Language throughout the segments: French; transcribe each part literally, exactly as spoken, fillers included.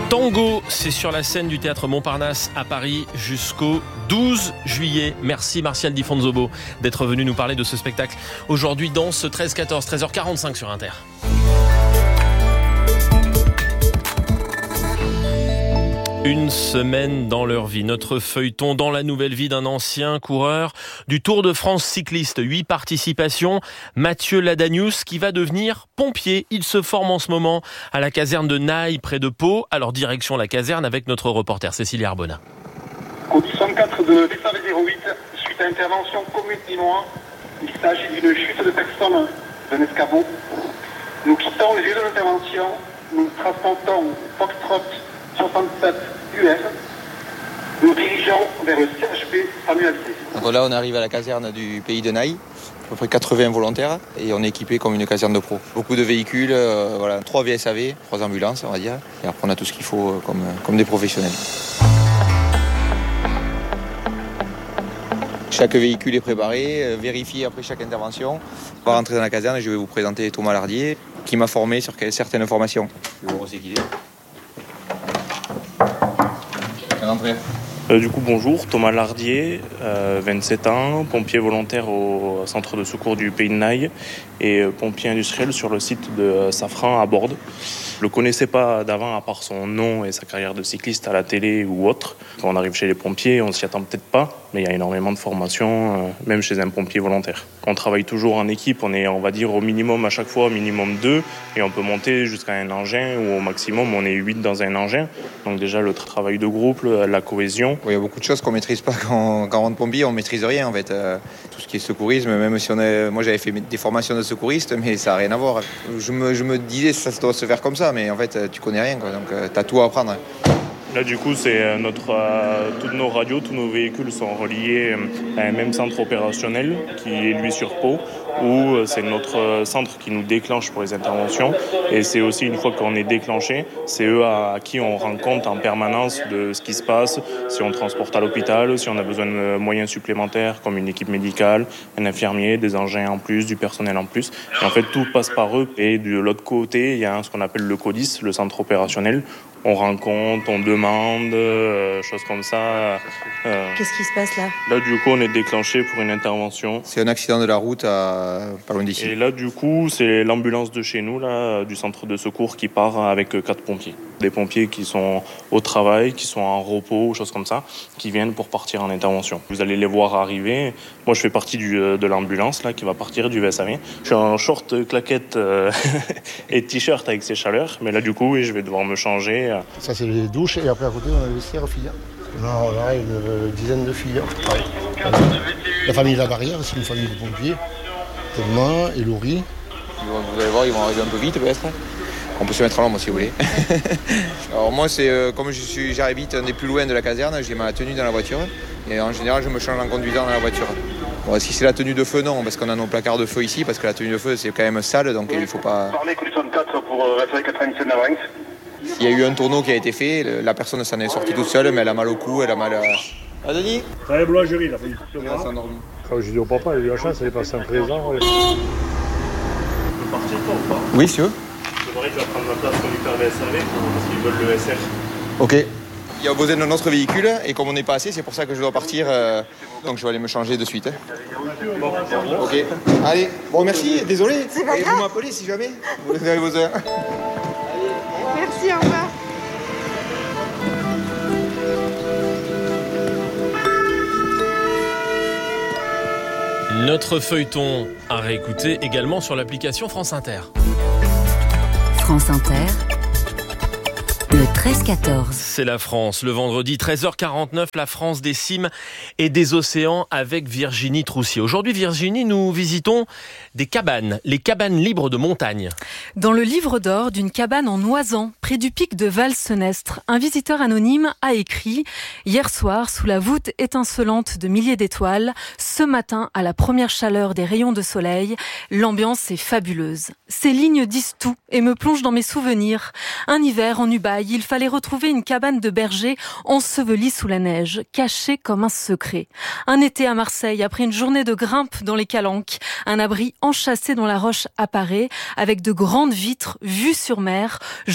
Tango, c'est sur la scène du Théâtre Montparnasse à Paris jusqu'au douze juillet. Merci Martial Di Fonzobo d'être venu nous parler de ce spectacle. Aujourd'hui, danse treize quatorze, treize heures quarante-cinq sur Inter. Une semaine dans leur vie. Notre feuilleton dans la nouvelle vie d'un ancien coureur du Tour de France cycliste. Huit participations. Mathieu Ladanius qui va devenir pompier. Il se forme en ce moment à la caserne de Naï près de Pau. Alors direction la caserne avec notre reporter Cécilie Arbona. Code soixante-quatre de V S A V zéro huit, suite à intervention commune d'Inois, il s'agit d'une chute de personne d'un escabeau. Nous quittons les lieux de l'intervention. Nous transportons Foxtrot soixante-sept U R. Nous dirigeons vers le C H P Samuel C. Donc là, on arrive à la caserne du pays de Naï, à peu près quatre-vingts volontaires, et on est équipé comme une caserne de pro. Beaucoup de véhicules, euh, voilà, trois V S A V, trois ambulances, on va dire, et après on a tout ce qu'il faut euh, comme, comme des professionnels. Chaque véhicule est préparé, euh, vérifié après chaque intervention. On va rentrer dans la caserne et je vais vous présenter Thomas Lardier, qui m'a formé sur certaines formations. Je vais vous recycler. Euh, du coup, bonjour, Thomas Lardier, euh, vingt-sept ans, pompier volontaire au centre de secours du Pays de Naï et euh, pompier industriel sur le site de Safran à Bordes. Je le connaissais pas d'avant à part son nom et sa carrière de cycliste à la télé ou autre. Quand on arrive chez les pompiers, on s'y attend peut-être pas, mais il y a énormément de formations, euh, même chez un pompier volontaire. On travaille toujours en équipe, on est, on va dire, au minimum à chaque fois, au minimum deux, et on peut monter jusqu'à un engin, ou au maximum, on est huit dans un engin. Donc déjà, le travail de groupe, la cohésion. Il y a beaucoup de choses qu'on ne maîtrise pas quand, quand on rentre pompier, on ne maîtrise rien en fait. Euh, tout ce qui est secourisme, même si on est... Moi j'avais fait des formations de secouriste, mais ça n'a rien à voir. Je me, je me disais ça doit se faire comme ça, mais en fait tu connais rien, quoi, donc euh, tu as tout à apprendre. Là, du coup, c'est notre, euh, toutes nos radios, tous nos véhicules sont reliés à un même centre opérationnel qui est lui sur Pau, où c'est notre centre qui nous déclenche pour les interventions. Et c'est aussi une fois qu'on est déclenché, c'est eux à, à qui on rend compte en permanence de ce qui se passe, si on transporte à l'hôpital, si on a besoin de moyens supplémentaires comme une équipe médicale, un infirmier, des engins en plus, du personnel en plus. Et en fait, tout passe par eux. Et de l'autre côté, il y a ce qu'on appelle le CODIS, le centre opérationnel. On rencontre, on demande, euh, choses comme ça. Euh, Qu'est-ce qui se passe là ? Là, du coup, on est déclenché pour une intervention. C'est un accident de la route à pas loin d'ici. Et là, du coup, c'est l'ambulance de chez nous, là, du centre de secours, qui part avec quatre pompiers. Des pompiers qui sont au travail, qui sont en repos, choses comme ça, qui viennent pour partir en intervention. Vous allez les voir arriver. Moi, je fais partie du, de l'ambulance là, qui va partir du V S A V. Je suis en short, claquette euh, et t-shirt avec ces chaleurs. Mais là, du coup, oui, je vais devoir me changer. Ça, c'est les douches, et après, à côté, on a le vestiaire aux filles. On a une dizaine de filles. La famille de la barrière, c'est une famille de pompiers. Thomas et Laurie. Vous allez voir, ils vont arriver un peu vite, peut-être. On peut se mettre à l'ombre si vous voulez. Alors moi, c'est euh, comme je suis, j'arrive vite, on est plus loin de la caserne, j'ai ma tenue dans la voiture. Et en général, je me change en conduisant dans la voiture. Bon, si c'est la tenue de feu, non, parce qu'on a nos placards de feu ici, parce que la tenue de feu, c'est quand même sale, donc il ne faut pas... Parlez code soixante-quatre pour V S A V quatre-vingt-dix Navarins. Il y a eu un tourneau qui a été fait, la personne s'en est sortie toute seule, mais elle a mal au cou, elle a mal à... Ah, Denis ? Ça la boulangerie, là. Il va s'endormir. Quand je dis au papa, il a eu la chance, elle est passée en présent. Ouais. Tu peux partir, toi, ou pas ? Oui, si tu veux. C'est vrai que tu vas prendre ma place conducteur V S A V parce qu'ils veulent le S R. Ok. Il y a besoin de notre véhicule, et comme on n'est pas assez, c'est pour ça que je dois partir. Euh, donc je vais aller me changer de suite. Bon, ok. Allez, bon merci, désolé. C'est pas et grave. vous m'appelez si jamais vous avez besoin. Merci, au revoir. Notre feuilleton à réécouter également sur l'application France Inter. France Inter, le treize quatorze. C'est la France. Le vendredi treize heures quarante-neuf, la France des cimes et des océans avec Virginie Troussier. Aujourd'hui, Virginie, nous visitons des cabanes, les cabanes libres de montagne. Dans le livre d'or d'une cabane en Noisan, près du pic de Val-Senestre, un visiteur anonyme a écrit « Hier soir, sous la voûte étincelante de milliers d'étoiles, ce matin, à la première chaleur des rayons de soleil, l'ambiance est fabuleuse. Ces lignes disent tout et me plongent dans mes souvenirs. Un hiver en Ubaye, il fallait retrouver une cabane de berger ensevelie sous la neige, cachée comme un secret. Un été à Marseille, après une journée de grimpe dans les calanques, un abri enchâssé dans la roche apparaît, avec de grandes vitres vues sur mer. Je me glisse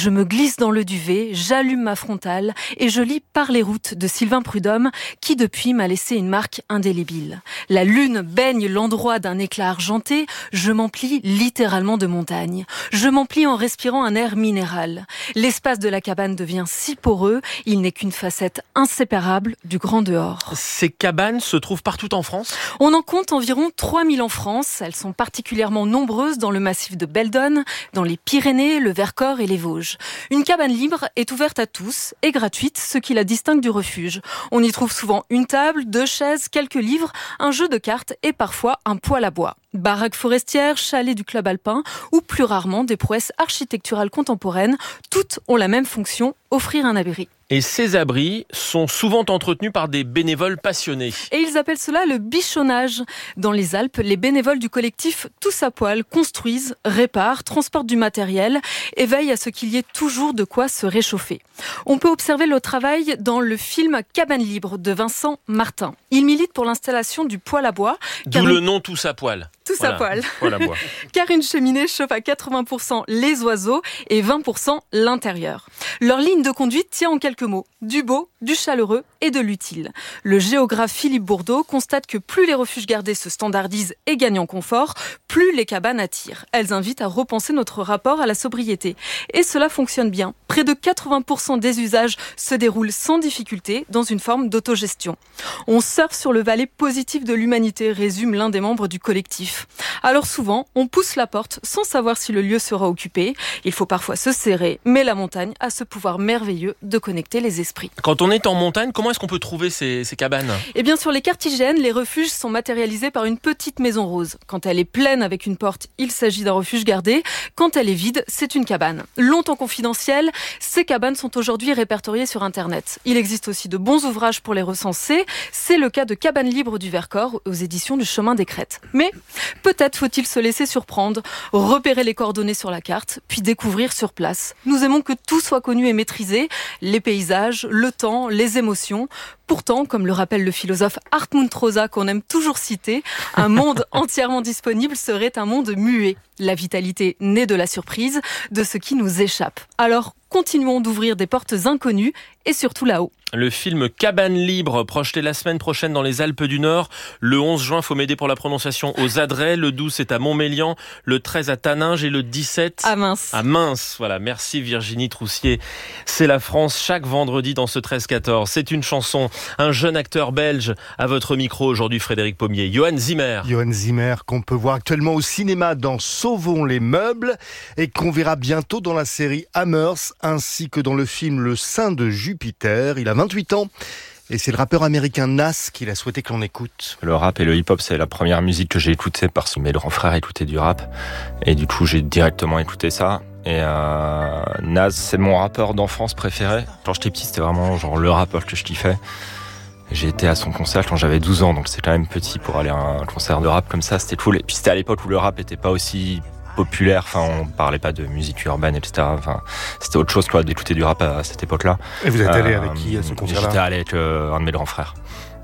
glisse dans le duvet, j'allume ma frontale et je lis Par les routes de Sylvain Prudhomme, qui depuis m'a laissé une marque indélébile. La lune baigne l'endroit d'un éclat argenté, je m'emplis littéralement de montagnes. Je m'emplis en respirant un air minéral. L'espace de la cabane devient si poreux, il n'est qu'une facette inséparable du grand dehors. Ces cabanes se trouvent partout en France ? On en compte environ trois mille en France. Elles sont particulièrement nombreuses dans le massif de Beldonne, dans les Pyrénées, le Vercors et les Vosges. Une cabane libre est ouverte à tous et gratuite, ce qui la distingue du refuge. On y trouve souvent une table, deux chaises, quelques livres, un jeu de cartes et parfois un poêle à bois. Baraques forestières, chalets du club alpin ou plus rarement des prouesses architecturales contemporaines, toutes ont la même fonction, offrir un abri. Et ces abris sont souvent entretenus par des bénévoles passionnés. Et ils appellent cela le bichonnage. Dans les Alpes, les bénévoles du collectif Tous à poil construisent, réparent, transportent du matériel et veillent à ce qu'il y ait toujours de quoi se réchauffer. On peut observer le travail dans le film Cabane libre de Vincent Martin. Il milite pour l'installation du poêle à bois. D'où le nom Tous à poil. Tous voilà. à poil. Poêle à bois. Car une cheminée chauffe à quatre-vingts pour cent les oiseaux et vingt pour cent l'intérieur. Leur ligne de conduite tient en quelques mots. Du beau, du chaleureux et de l'utile. Le géographe Philippe Bourdeau constate que plus les refuges gardés se standardisent et gagnent en confort, plus les cabanes attirent. Elles invitent à repenser notre rapport à la sobriété. Et cela fonctionne bien. Près de quatre-vingts pour cent des usages se déroulent sans difficulté dans une forme d'autogestion. On surfe sur le valet positif de l'humanité, résume l'un des membres du collectif. Alors souvent, on pousse la porte sans savoir si le lieu sera occupé. Il faut parfois se serrer, mais la montagne a ce pouvoir merveilleux de connecter les esprits. Quand on est en montagne, comment est-ce qu'on peut trouver ces, ces cabanes ? Eh bien, sur les cartes I G N, les refuges sont matérialisés par une petite maison rose. Quand elle est pleine avec une porte, il s'agit d'un refuge gardé. Quand elle est vide, c'est une cabane. Longtemps confidentielle, ces cabanes sont aujourd'hui répertoriées sur Internet. Il existe aussi de bons ouvrages pour les recenser. C'est le cas de Cabane libre du Vercors aux éditions du Chemin des Crêtes. Mais peut-être faut-il se laisser surprendre, repérer les coordonnées sur la carte, puis découvrir sur place. Nous aimons que tout soit connu et maîtrisé, les paysages, le temps, les émotions. Pourtant, comme le rappelle le philosophe Hartmut Rosa, qu'on aime toujours citer, un monde entièrement disponible serait un monde muet. La vitalité naît de la surprise, de ce qui nous échappe. Alors, continuons d'ouvrir des portes inconnues et surtout là-haut. Le film Cabane libre, projeté la semaine prochaine dans les Alpes du Nord. Le onze juin, faut m'aider pour la prononciation, aux Adrets. Le douze, c'est à Montmélian. Le treize, à Taninges. Et le dix-sept... à Mince. À Mince. Voilà. Merci Virginie Troussier. C'est la France chaque vendredi dans ce treize quatorze. C'est une chanson. Un jeune acteur belge à votre micro aujourd'hui, Frédéric Pommier. Johan Zimmer. Johan Zimmer, qu'on peut voir actuellement au cinéma dans Sauvons les meubles et qu'on verra bientôt dans la série Hammers ainsi que dans le film Le sein de Jupiter. Il a vingt-huit ans. Et c'est le rappeur américain Nas qu'il a souhaité que l'on écoute. Le rap et le hip-hop, c'est la première musique que j'ai écoutée parce que mes grands frères écoutaient du rap. Et du coup, j'ai directement écouté ça. Et euh, Nas, c'est mon rappeur d'enfance préféré. Quand j'étais petit, c'était vraiment genre le rappeur que je kiffais. J'ai été à son concert quand j'avais douze ans, donc c'est quand même petit pour aller à un concert de rap comme ça, c'était cool. Et puis c'était à l'époque où le rap était pas aussi populaire, enfin on parlait pas de musique urbaine, et cetera. Enfin, c'était autre chose quoi, d'écouter du rap à cette époque-là. Et vous êtes allé euh, avec qui à ce concert-là ? J'étais allé avec euh, un de mes grands frères.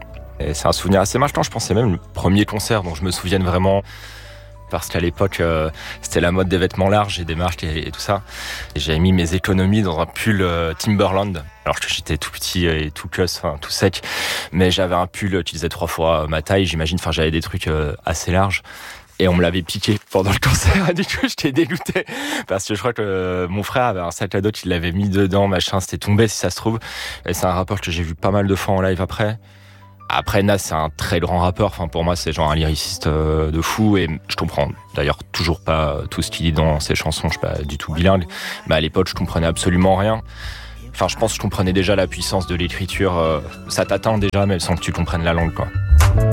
Et c'est un souvenir assez marquant, je pense, c'est même le premier concert dont je me souvienne vraiment. Parce qu'à l'époque, euh, c'était la mode des vêtements larges et des marques et, et tout ça. Et j'avais mis mes économies dans un pull euh, Timberland, alors que j'étais tout petit et tout cuss, enfin tout sec. Mais j'avais un pull qui faisait trois fois ma taille, j'imagine. Enfin, j'avais des trucs euh, assez larges. Et on me l'avait piqué pendant le concert. Du coup, j'étais dégoûté. Parce que je crois que euh, mon frère avait un sac à dos qu'il l'avait mis dedans, machin. C'était tombé, si ça se trouve. Et c'est un rappeur que j'ai vu pas mal de fois en live après. Après, Nas, c'est un très grand rappeur. Enfin, pour moi, c'est genre un lyriciste euh, de fou. Et je comprends d'ailleurs toujours pas tout ce qu'il dit dans ses chansons. Je suis pas du tout bilingue. Mais à l'époque, je comprenais absolument rien. Enfin, je pense que je comprenais déjà la puissance de l'écriture. Euh, ça t'atteint déjà, mais sans que tu comprennes la langue, quoi.